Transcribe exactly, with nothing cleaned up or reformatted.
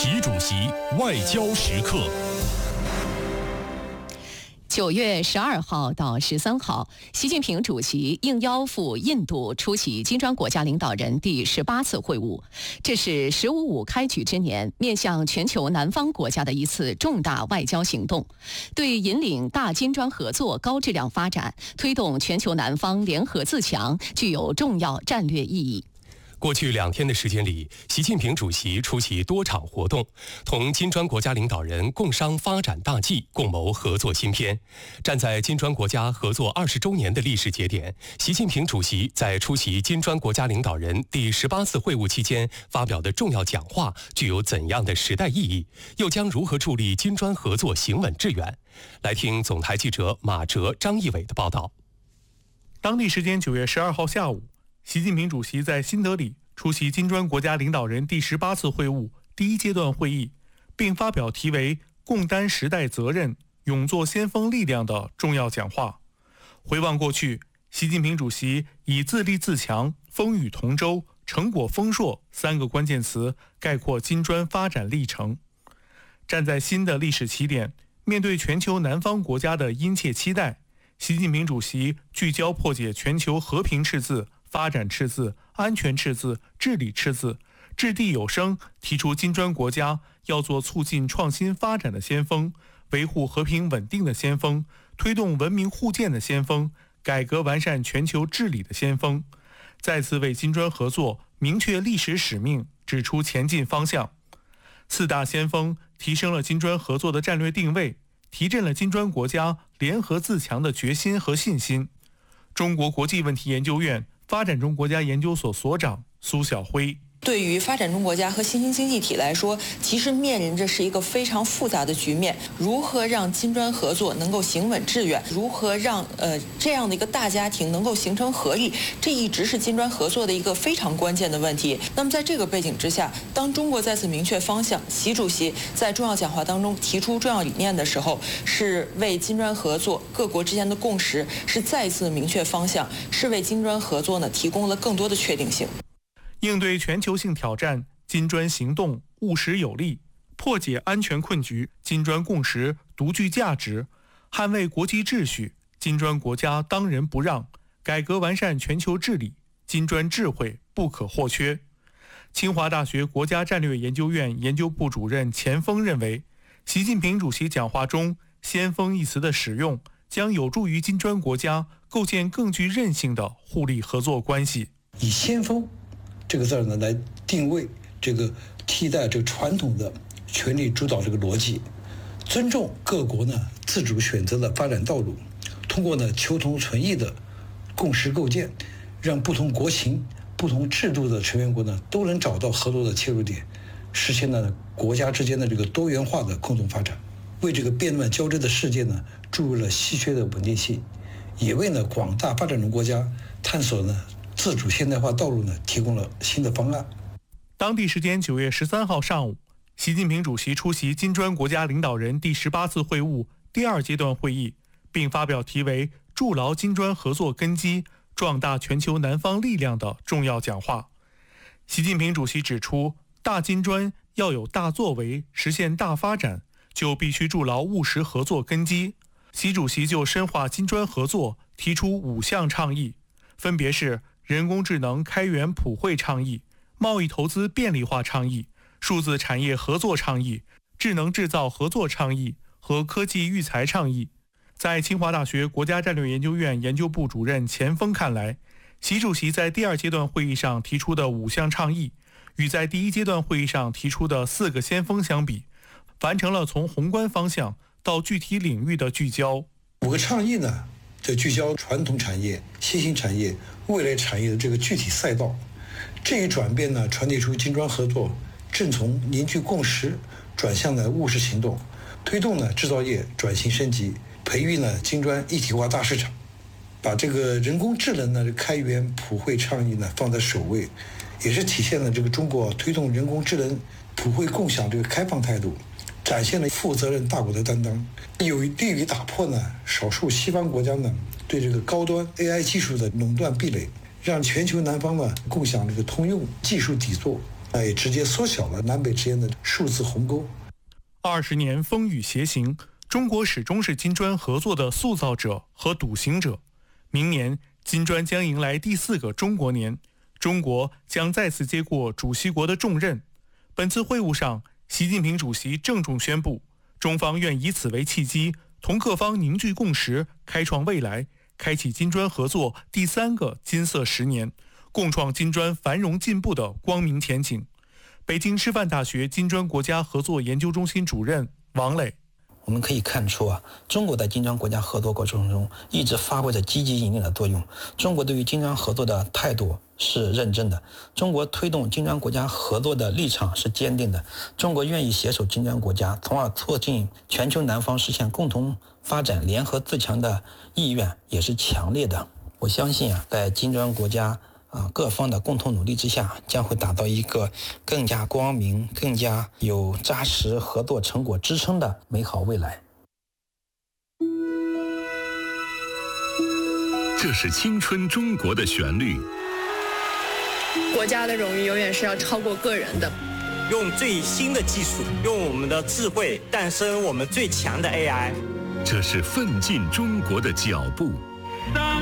习主席外交时刻。 九月十二号到十三号，习近平主席应邀赴印度出席金砖国家领导人第十八次会晤，这是“十五五”开局之年面向全球南方国家的一次重大外交行动，对引领大金砖合作高质量发展、推动全球南方联合自强具有重要战略意义。 过去两天的时间里，习近平主席出席多场活动，同金砖国家领导人共商发展大计，共谋合作新篇。站在金砖国家合作二十周年的历史节点，习近平主席在出席金砖国家领导人第十八次会晤期间发表的重要讲话，具有怎样的时代意义？又将如何助力金砖合作行稳致远？来听总台记者马哲、张义伟的报道。 当地时间九月十二号下午，习近平主席在新德里出席金砖国家领导人第十八次会晤第一阶段会议，并发表题为“共担时代责任，勇做先锋力量”的重要讲话。回望过去，习近平主席以自立自强、风雨同舟、成果丰硕三个关键词概括金砖发展历程。站在新的历史起点，面对全球南方国家的殷切期待，习近平主席聚焦破解全球和平赤字、发展赤字、安全赤字、治理赤字，掷地有声，提出金砖国家要做促进创新发展的先锋，维护和平稳定的先锋，推动文明互鉴的先锋，改革完善全球治理的先锋，再次为金砖合作明确历史使命，指出前进方向。四大先锋提升了金砖合作的战略定位，提振了金砖国家联合自强的决心和信心。中国国际问题研究院发展中国家研究所所长苏晓辉： 对于发展中国家和新兴经济体来说，其实面临着是一个非常复杂的局面。如何让金砖合作能够行稳致远？如何让呃这样的一个大家庭能够形成合力？这一直是金砖合作的一个非常关键的问题。那么在这个背景之下，当中国再次明确方向，习主席在重要讲话当中提出重要理念的时候，是为金砖合作各国之间的共识是再次明确方向，是为金砖合作呢提供了更多的确定性。 应对全球性挑战，金砖行动务实有力；破解安全困局，金砖共识独具价值；捍卫国际秩序，金砖国家当仁不让；改革完善全球治理，金砖智慧不可或缺。清华大学国家战略研究院研究部主任钱锋认为，习近平主席讲话中“先锋”一词的使用，将有助于金砖国家构建更具韧性的互利合作关系。 以先锋这个字呢来定位这个替代这个传统的权力主导这个逻辑，尊重各国呢自主选择的发展道路，通过呢求同存异的共识构建，让不同国情、不同制度的成员国呢都能找到合作的切入点，实现了国家之间的这个多元化的共同发展，为这个变乱交织的世界呢注入了稀缺的稳定性，也为呢广大发展中国家探索呢自主现代化道路呢提供了新的方案。 当地时间九月十三号上午，习近平主席出席金砖国家领导人第十八次会晤第二阶段会议，并发表题为“筑牢金砖合作根基，壮大全球南方力量”的重要讲话。习近平主席指出，大金砖要有大作为，实现大发展，就必须筑牢务实合作根基。习主席就深化金砖合作提出五项倡议，分别是人工智能开源普惠倡议、贸易投资便利化倡议、数字产业合作倡议、智能制造合作倡议和科技育才倡议。在清华大学国家战略研究院研究部主任钱锋看来，习主席在第二阶段会议上提出的五项倡议，与在第一阶段会议上提出的四个先锋相比，完成了从宏观方向到具体领域的聚焦。 五个倡议呢就聚焦传统产业、新兴产业、未来产业的这个具体赛道。这一转变呢，传递出金砖合作正从凝聚共识转向了务实行动，推动呢制造业转型升级，培育呢金砖一体化大市场，把这个人工智能呢开源普惠倡议呢放在首位，也是体现了这个中国推动人工智能普惠共享这个开放态度，展现了负责任大国的担当，有利于打破呢少数西方国家呢对这个高端 A I 技术的垄断壁垒，让全球南方呢共享这个通用技术底座， 那也直接缩小了南北之间的数字鸿沟。 二十年风雨偕行，中国始终是金砖合作的塑造者和笃行者。明年，金砖将迎来第四个中国年，中国将再次接过主席国的重任。本次会晤上，习近平主席郑重宣布，中方愿以此为契机，同各方凝聚共识，开创未来，开启金砖合作第三个金色十年，共创金砖繁荣进步的光明前景。北京师范大学金砖国家合作研究中心主任王磊。 我们可以看出啊，中国在金砖国家合作过程中一直发挥着积极引领的作用。中国对于金砖合作的态度是认真的，中国推动金砖国家合作的立场是坚定的，中国愿意携手金砖国家，从而促进全球南方实现共同发展、联合自强的意愿也是强烈的。我相信啊，在金砖国家啊，各方的共同努力之下，将会打造一个更加光明、更加有扎实合作成果支撑的美好未来。 这是青春中国的旋律。 国家的荣誉永远是要超过个人的。 用最新的技术，用我们的智慧，诞生我们最强的 A I。 这是奋进中国的脚步。 三